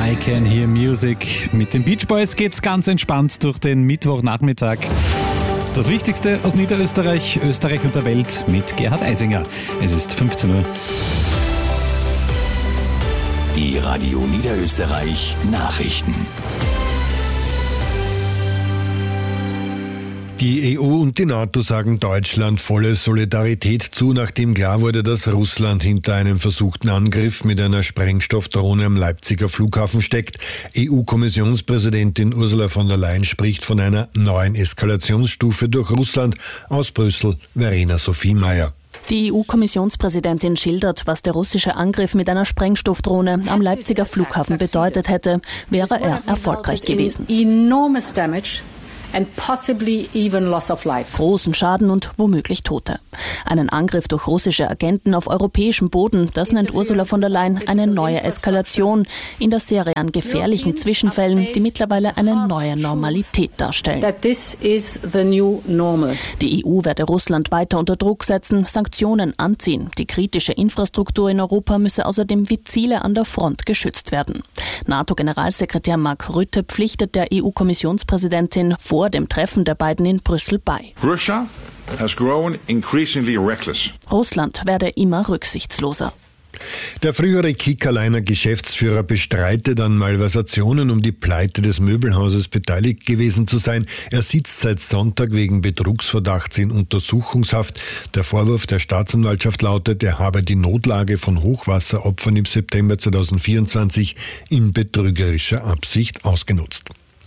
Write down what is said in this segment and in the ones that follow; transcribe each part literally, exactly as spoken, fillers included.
I Can Hear Music. Mit den Beach Boys geht's ganz entspannt durch den Mittwochnachmittag. Das Wichtigste aus Niederösterreich, Österreich und der Welt mit Gerhard Eisinger. Es ist fünfzehn Uhr. Die Radio Niederösterreich Nachrichten. Die E U und die NATO sagen Deutschland volle Solidarität zu, nachdem klar wurde, dass Russland hinter einem versuchten Angriff mit einer Sprengstoffdrohne am Leipziger Flughafen steckt. E U-Kommissionspräsidentin Ursula von der Leyen spricht von einer neuen Eskalationsstufe durch Russland. Aus Brüssel, Verena Sophie Mayer. Die E U-Kommissionspräsidentin schildert, was der russische Angriff mit einer Sprengstoffdrohne am Leipziger Flughafen bedeutet hätte, wäre er erfolgreich gewesen. Enormous damage. And possibly even loss of life. Großen Schaden und womöglich Tote. Einen Angriff durch russische Agenten auf europäischem Boden, das nennt Ursula von der Leyen eine neue Eskalation in der Serie an gefährlichen Zwischenfällen, die mittlerweile eine neue Normalität darstellen. That this is the new normal. Die E U werde Russland weiter unter Druck setzen, Sanktionen anziehen. Die kritische Infrastruktur in Europa müsse außerdem wie Ziele an der Front geschützt werden. NATO-Generalsekretär Mark Rutte pflichtet der E U-Kommissionspräsidentin vor dem Treffen der beiden in Brüssel bei. Russia has grown increasingly reckless. Russland werde immer rücksichtsloser. Der frühere Kickerliner Geschäftsführer bestreitet an Malversationen, um die Pleite des Möbelhauses beteiligt gewesen zu sein. Er sitzt seit Sonntag wegen Betrugsverdachts in Untersuchungshaft. Der Vorwurf der Staatsanwaltschaft lautet, er habe die Notlage von Hochwasseropfern im September zweitausendvierundzwanzig in betrügerischer Absicht ausgenutzt.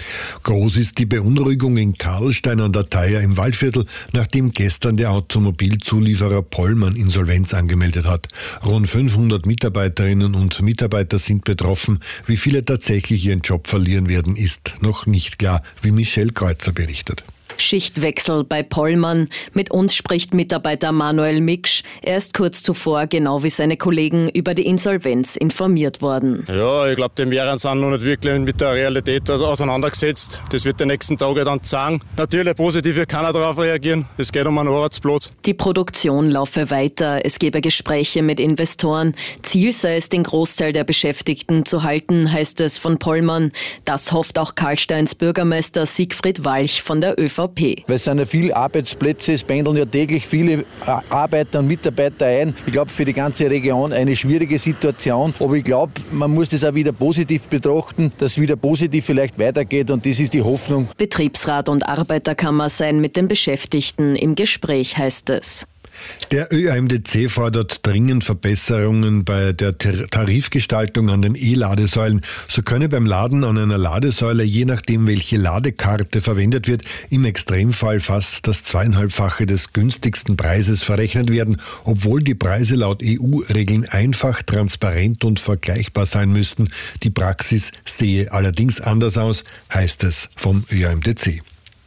Groß ist die Beunruhigung in Karlstein an der Theier im Waldviertel, nachdem gestern der Automobilzulieferer Pollmann Insolvenz angemeldet hat. Rund fünfhundert Mitarbeiterinnen und Mitarbeiter sind betroffen. Wie viele tatsächlich ihren Job verlieren werden, ist noch nicht klar, wie Michelle Kreuzer berichtet. Schichtwechsel bei Pollmann. Mit uns spricht Mitarbeiter Manuel Miksch. Er ist kurz zuvor, genau wie seine Kollegen, über die Insolvenz informiert worden. Ja, ich glaube, die mehreren sind noch nicht wirklich mit der Realität auseinandergesetzt. Das wird die nächsten Tage dann zeigen. Natürlich, positiv kann er darauf reagieren. Es geht um einen Arbeitsplatz. Die Produktion laufe weiter. Es gebe Gespräche mit Investoren. Ziel sei es, den Großteil der Beschäftigten zu halten, heißt es von Pollmann. Das hofft auch Karlsteins Bürgermeister Siegfried Walch von der ÖVP. Weil es sind ja viele Arbeitsplätze, es pendeln ja täglich viele Arbeiter und Mitarbeiter ein. Ich glaube, für die ganze Region eine schwierige Situation. Aber ich glaube, man muss das auch wieder positiv betrachten, dass es wieder positiv vielleicht weitergeht und das ist die Hoffnung. Betriebsrat und Arbeiterkammer seien mit den Beschäftigten im Gespräch, heißt es. Der Ö A M D C fordert dringend Verbesserungen bei der Tarifgestaltung an den E-Ladesäulen. So könne beim Laden an einer Ladesäule, je nachdem welche Ladekarte verwendet wird, im Extremfall fast das zweieinhalbfache des günstigsten Preises verrechnet werden, obwohl die Preise laut E U-Regeln einfach, transparent und vergleichbar sein müssten. Die Praxis sehe allerdings anders aus, heißt es vom Ö A M D C.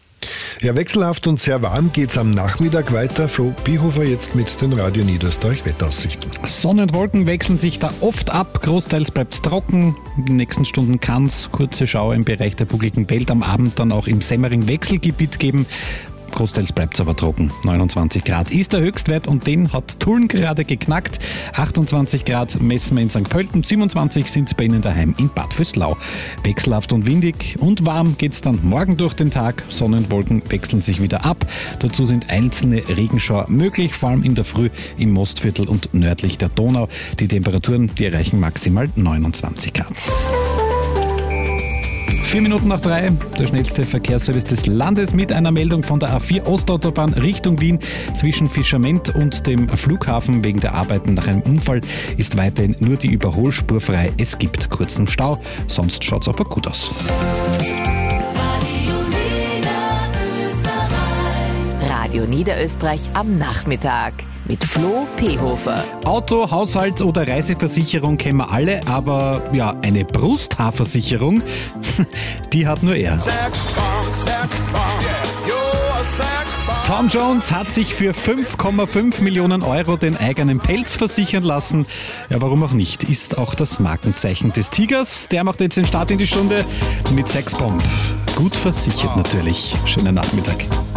Ja, wechselhaft und sehr warm geht's am Nachmittag weiter. Flo Biehofer jetzt mit den Radio Niederösterreich Wetteraussichten. Sonne und Wolken wechseln sich da oft ab. Großteils bleibt's trocken. In den nächsten Stunden kann's kurze Schauer im Bereich der buckligen Welt am Abend dann auch im Semmering-Wechselgebiet geben. Großteils bleibt es aber trocken. neunundzwanzig Grad ist der Höchstwert und den hat Tulln gerade geknackt. achtundzwanzig Grad messen wir in Sankt Pölten, siebenundzwanzig sind es bei Ihnen daheim in Bad Vöslau. Wechselhaft und windig und warm geht es dann morgen durch den Tag. Sonne und Wolken wechseln sich wieder ab. Dazu sind einzelne Regenschauer möglich, vor allem in der Früh im Mostviertel und nördlich der Donau. Die Temperaturen, die erreichen maximal neunundzwanzig Grad. Vier Minuten nach drei, der schnellste Verkehrsservice des Landes mit einer Meldung von der A vier Ostautobahn Richtung Wien. Zwischen Fischerment und dem Flughafen wegen der Arbeiten nach einem Unfall ist weiterhin nur die Überholspur frei. Es gibt kurzen Stau, sonst schaut es aber gut aus. Radio Niederösterreich am Nachmittag mit Flo Biehofer. Auto, Haushalt oder Reiseversicherung kennen wir alle, aber ja, eine Brusthaarversicherung, die hat nur er. Tom Jones hat sich für fünf Komma fünf Millionen Euro den eigenen Pelz versichern lassen. Ja, warum auch nicht? Ist auch das Markenzeichen des Tigers. Der macht jetzt den Start in die Stunde mit Sexbomb. Gut versichert natürlich. Schönen Nachmittag.